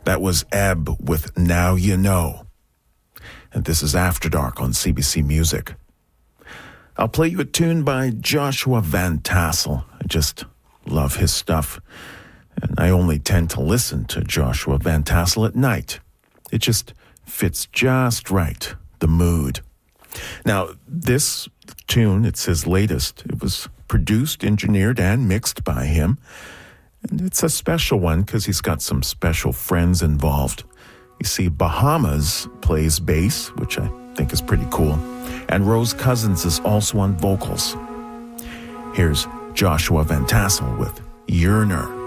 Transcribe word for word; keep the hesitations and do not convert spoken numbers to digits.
That was Ebb with Now You Know. And this is After Dark on C B C Music. I'll play you a tune by Joshua Van Tassel. I just love his stuff. And I only tend to listen to Joshua Van Tassel at night. It just fits just right, the mood. Now, this tune, it's his latest. It was produced, engineered, and mixed by him. And it's a special one because he's got some special friends involved. You see, Bahamas plays bass, which I think is pretty cool. And Rose Cousins is also on vocals. Here's Joshua Van Tassel with Yearner.